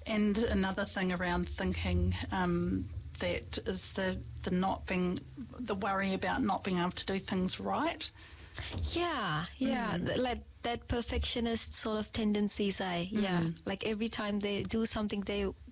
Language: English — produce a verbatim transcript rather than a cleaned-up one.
And another thing around thinking um, that is the, the not being, the worry about not being able to do things right. Yeah, yeah, mm. like that perfectionist sort of tendencies. I mm. yeah, like every time they do something, they